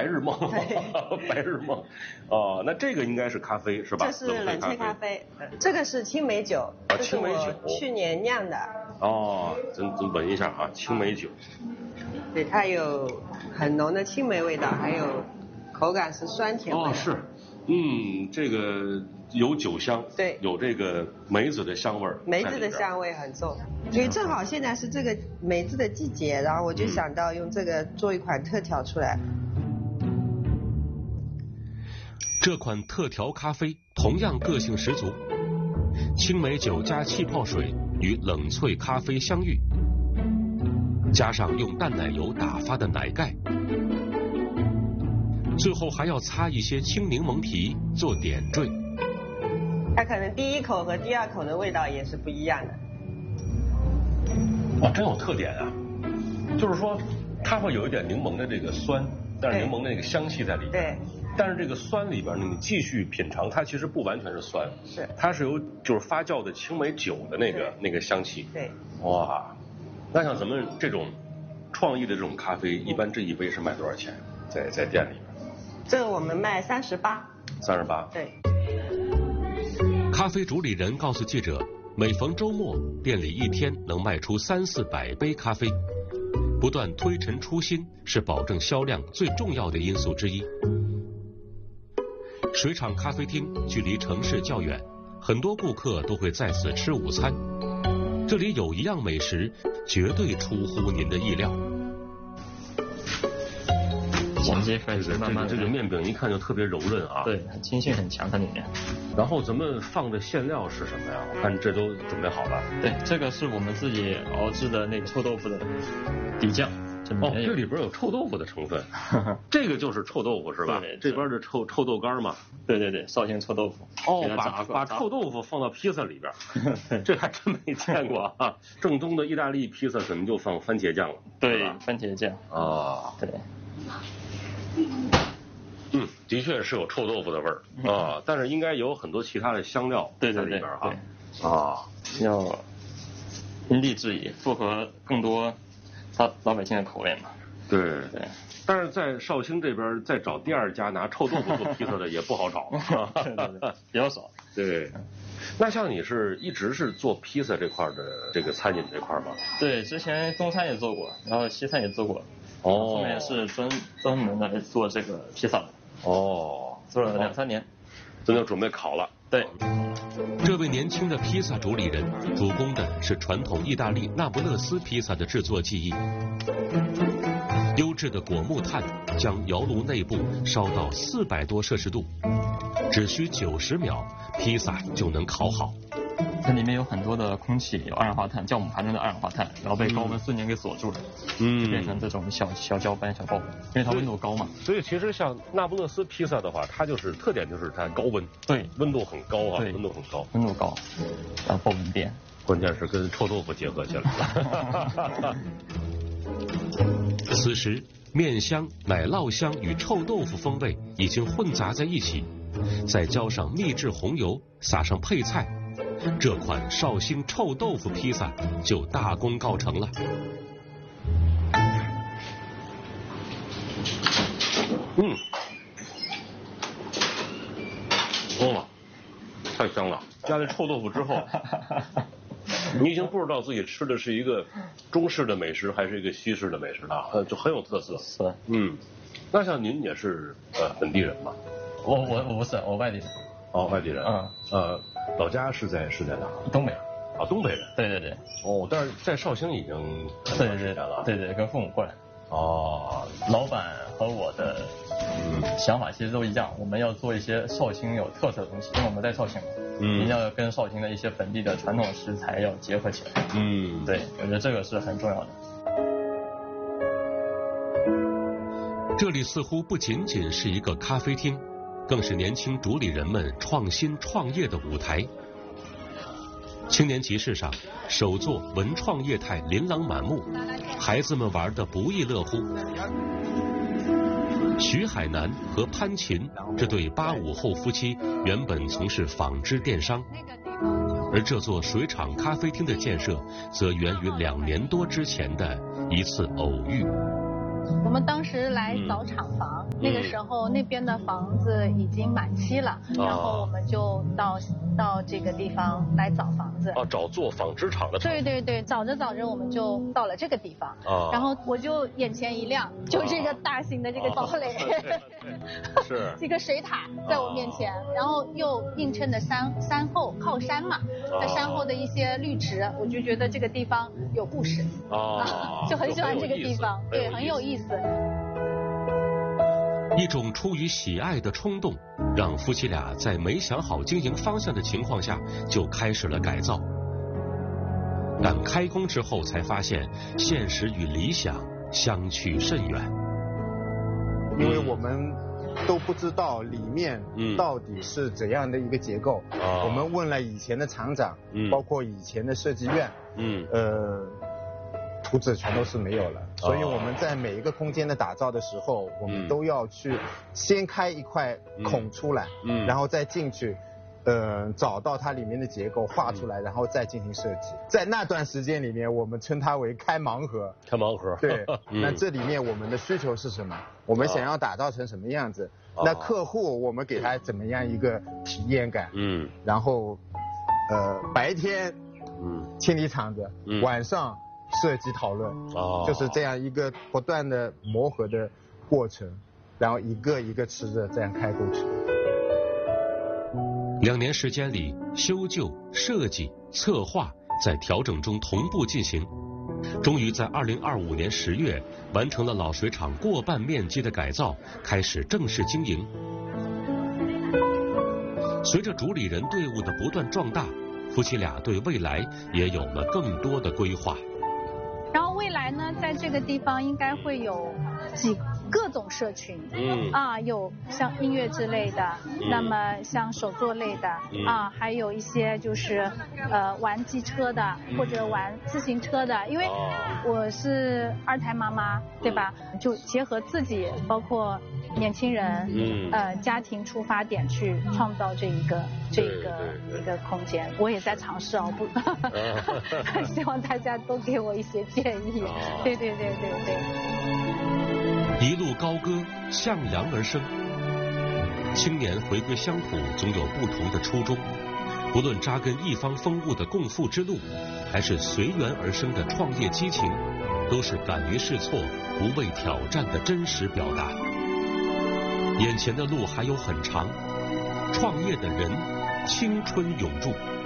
日梦，白日梦。哦，那这个应该是咖啡是吧？ 这是冷萃咖啡，这个是青梅酒，这是我去年酿的。 哦，咱闻一下啊，青梅酒。 对，它有很浓的青梅味道，还有口感是酸甜味的。 哦，是，这个有酒香， 对， 有这个梅子的香味儿， 梅子的香味很重。因为正好现在是这个梅子的季节，然后我就想到用这个做一款特调出来。 这款特调咖啡同样个性十足，青梅酒加气泡水与冷萃咖啡相遇，加上用淡奶油打发的奶盖，最后还要擦一些青柠檬皮做点缀。 它可能第一口和第二口的味道也是不一样的。 哇，真有特点啊！就是说，它会有一点柠檬的这个酸，但是柠檬的那个香气在里面。 对。 但是这个酸里边呢，你继续品尝，它其实不完全是酸， 是， 它是有就是发酵的青梅酒的那个香气。 对。 哇，那像咱们这种创意的这种咖啡，一般这一杯是卖多少钱？在店里边？ 这个我们卖38。 38。 对。 咖啡主理人告诉记者，每逢周末，店里一天能卖出300-400杯咖啡。不断推陈出新是保证销量最重要的因素之一。水厂咖啡厅距离城市较远，很多顾客都会在此吃午餐。这里有一样美食，绝对出乎您的意料。 衔接开始慢慢这个面饼一看就特别柔润啊， 对，筋性很强，它里面。 然后咱们放的馅料是什么呀？我看这都准备好了。 对，这个是我们自己熬制的那个臭豆腐的底酱。 哦，这里边有臭豆腐的成分，这个就是臭豆腐是吧？ 对， 这边的臭豆干嘛？ 对，绍兴臭豆腐。 哦，把臭豆腐放到披萨里边，这还真没见过啊！正宗的意大利披萨怎么就放番茄酱了？ 对，番茄酱。 啊， 对。 的确是有臭豆腐的味儿啊，但是应该有很多其他的香料在里边哈。啊， 要因地制宜，符合更多老百姓的口味嘛。 对。但是在绍兴这边再找第二家拿臭豆腐做披萨的也不好找， 对，比较少。 对。那像你是一直是做披萨这块的这个餐饮这块吗？ 对，之前中餐也做过，然后西餐也做过。 哦。 后面是专门来做这个披萨的。 哦。 做了2-3年， 这就准备烤了。 对。 这位年轻的披萨主理人主攻的是传统意大利那不勒斯披萨的制作技艺。优质的果木炭将窑炉内部烧到400多摄氏度，只需90秒，披萨就能烤好。 它里面有很多的空气，有二氧化碳，酵母盘中的二氧化碳，然后被高温瞬间给锁住了，变成这种小焦斑、小爆粉，因为它温度高嘛。 所以其实像那不勒斯披萨的话，它就是特点就是它高温， 对， 温度很高啊，温度很高， 然后不稳定。 关键是跟臭豆腐结合起来了。 此时，面香、奶酪香与臭豆腐风味已经混杂在一起，再浇上秘制红油，撒上配菜，这款绍兴臭豆腐披萨就大功告成了。 哇，太香了！加了臭豆腐之后，你已经不知道自己吃的是一个中式的美食还是一个西式的美食了，就很有特色。 是。 那像您也是本地人吗？ 我不是，我外地人。 哦，外地人。老家是在哪？ 东北。 啊，东北人。 对。 哦，但是在绍兴已经很长时间了。 对，跟父母过来。 哦， 老板和我的想法其实都一样，我们要做一些绍兴有特色的东西，因为我们在绍兴嘛，一定要跟绍兴的一些本地的传统食材要结合起来。对，我觉得这个是很重要的。 这里似乎不仅仅是一个咖啡厅，更是年轻主理人们创新创业的舞台。青年集市上，手作文创业态琳琅满目，孩子们玩得不亦乐乎。徐海南和潘琴这对85后夫妻原本从事纺织电商，而这座水厂咖啡厅的建设则源于2年多之前的一次偶遇。 我们当时来找厂房， 房，那个时候那边的房子已经满期了，然后我们就到这个地方来找房子。 找做纺织厂的。 对，找着我们就到了这个地方。然后我就眼前一亮，就这个大型的这个堡垒， 是这个水塔在我面前，然后又映衬的山后靠山嘛，在山后的一些绿植，我就觉得这个地方有故事就很喜欢这个地方，对，很有意思。 一种出于喜爱的冲动，让夫妻俩在没想好经营方向的情况下就开始了改造。但开工之后才发现，现实与理想相去甚远。 因为我们都不知道里面到底是怎样的一个结构。我们问了以前的厂长，包括以前的设计院，图纸全都是没有了。所以我们在每一个空间的打造的时候，我们都要去先开一块孔出来，然后再进去，找到它里面的结构画出来，然后再进行设计。在那段时间里面，我们称它为开盲盒。 开盲盒。 对。那这里面我们的需求是什么？我们想要打造成什么样子？那客户我们给他怎么样一个体验感？然后，白天清理场子，晚上设计讨论，就是这样一个不断的磨合的过程，然后一个一个吃着这样开过去。 2年时间里，修旧、设计、策划在调整中同步进行，终于在2025年10月完成了老水厂过半面积的改造，开始正式经营。随着主理人队伍的不断壮大，夫妻俩对未来也有了更多的规划。 然后未来呢，在这个地方应该会有各种社群，有像音乐之类的，那么像手作类的，还有一些就是玩机车的或者玩自行车的，因为我是2胎妈妈，对吧？就结合自己包括年轻人，家庭出发点去创造这一个空间。我也在尝试不，希望大家都给我一些建议。对。 一路高歌，向阳而生。青年回归乡土，总有不同的初衷。不论扎根一方风物的共富之路，还是随缘而生的创业激情，都是敢于试错、不畏挑战的真实表达。眼前的路还有很长，创业的人，青春永驻。